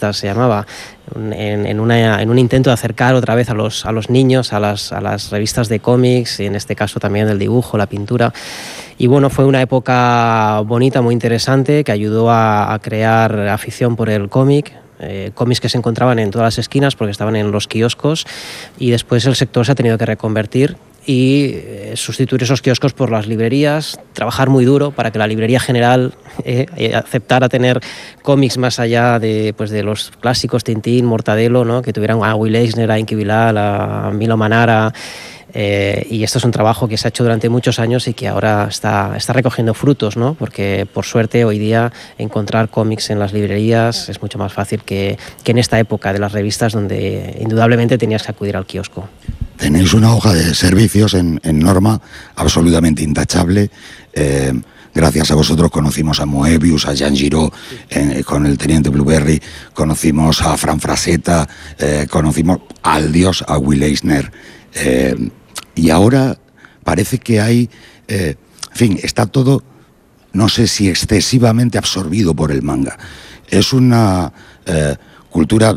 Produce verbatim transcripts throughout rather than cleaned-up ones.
revistas, se llamaba, en, en, una, en un intento de acercar otra vez a los, a los niños a las, a las revistas de cómics, y en este caso también el dibujo, la pintura. Y bueno, fue una época bonita, muy interesante, que ayudó a, a crear afición por el cómic. Eh, cómics que se encontraban en todas las esquinas porque estaban en los kioscos, y después el sector se ha tenido que reconvertir y eh, sustituir esos kioscos por las librerías, trabajar muy duro para que la librería general eh, eh, aceptara tener cómics más allá de, pues, de los clásicos Tintín, Mortadelo, ¿no? Que tuvieran a Will Eisner, a Inki Bilal, a Milo Manara. Eh, y esto es un trabajo que se ha hecho durante muchos años y que ahora está, está recogiendo frutos, ¿no? Porque por suerte hoy día encontrar cómics en las librerías es mucho más fácil que, que en esta época de las revistas, donde indudablemente tenías que acudir al kiosco. Tenéis una hoja de servicios en, en Norma absolutamente intachable. Eh, gracias a vosotros conocimos a Moebius, a Jean Giraud eh, con el Teniente Blueberry, conocimos a Fran Frazetta, eh, conocimos al dios, a Will Eisner. Eh, y ahora parece que hay, eh, en fin, está todo, no sé si excesivamente absorbido por el manga. Es una eh, cultura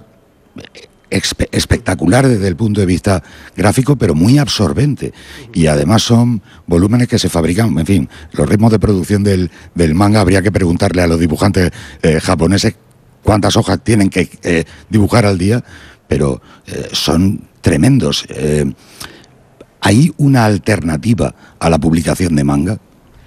espectacular desde el punto de vista gráfico, pero muy absorbente, y además son volúmenes que se fabrican, en fin, los ritmos de producción del, del manga, habría que preguntarle a los dibujantes eh, japoneses cuántas hojas tienen que eh, dibujar al día, pero eh, son tremendos. Eh, ¿hay una alternativa a la publicación de manga?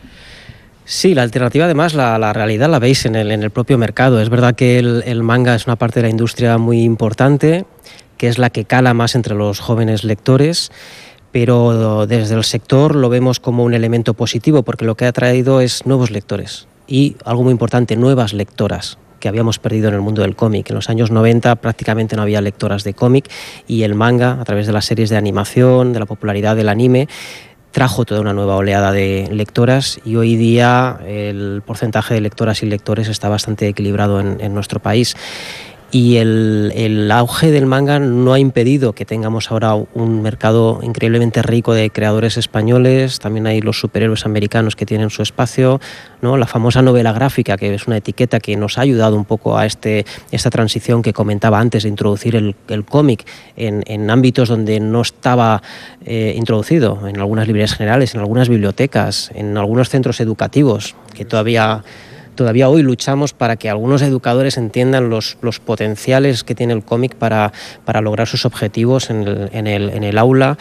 Sí, la alternativa además, la, la realidad la veis en el, en el propio mercado. Es verdad que el, el manga es una parte de la industria muy importante, que es la que cala más entre los jóvenes lectores, pero desde el sector lo vemos como un elemento positivo, porque lo que ha traído es nuevos lectores y, algo muy importante, nuevas lectoras, que habíamos perdido en el mundo del cómic. En los años noventa prácticamente no había lectoras de cómic, y el manga, a través de las series de animación, de la popularidad del anime, trajo toda una nueva oleada de lectoras, y hoy día el porcentaje de lectoras y lectores está bastante equilibrado en, en nuestro país. Y el, el auge del manga no ha impedido que tengamos ahora un mercado increíblemente rico de creadores españoles. También hay los superhéroes americanos que tienen su espacio, ¿no? La famosa novela gráfica, que es una etiqueta que nos ha ayudado un poco a este, esta transición que comentaba antes de introducir el, el cómic en, en ámbitos donde no estaba eh, introducido, en algunas librerías generales, en algunas bibliotecas, en algunos centros educativos, que todavía... Todavía hoy luchamos para que algunos educadores entiendan los, los potenciales que tiene el cómic para, para lograr sus objetivos en el, en el, en el aula.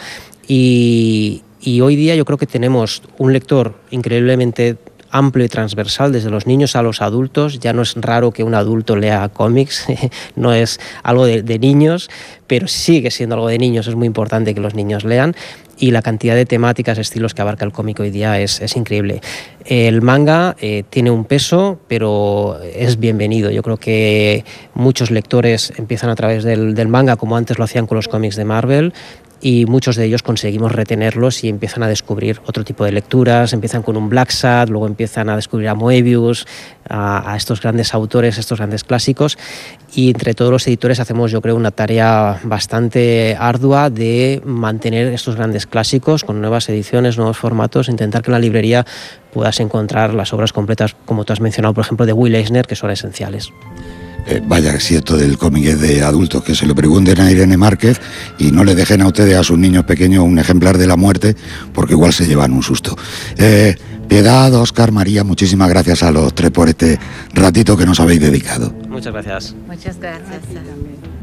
Y, y hoy día yo creo que tenemos un lector increíblemente amplio y transversal, desde los niños a los adultos. Ya no es raro que un adulto lea cómics, no es algo de, de niños, pero sigue siendo algo de niños. Es muy importante que los niños lean, y la cantidad de temáticas, estilos que abarca el cómic hoy día es, es increíble. El manga eh, tiene un peso, pero es bienvenido. Yo creo que muchos lectores empiezan a través del, del manga, como antes lo hacían con los cómics de Marvel, y muchos de ellos conseguimos retenerlos y empiezan a descubrir otro tipo de lecturas. Empiezan con un Black Sad, luego empiezan a descubrir a Moebius, a, a estos grandes autores, estos grandes clásicos, y entre todos los editores hacemos, yo creo, una tarea bastante ardua de mantener estos grandes clásicos con nuevas ediciones, nuevos formatos, intentar que en la librería puedas encontrar las obras completas, como tú has mencionado, por ejemplo, de Will Eisner, que son esenciales. Eh, vaya, si esto del cómic es de adultos, que se lo pregunten a Irene Márquez y no le dejen a ustedes, a sus niños pequeños, un ejemplar de La Muerte, porque igual se llevan un susto. Eh, Piedad, Óscar, María, muchísimas gracias a los tres por este ratito que nos habéis dedicado. Muchas gracias. Muchas gracias.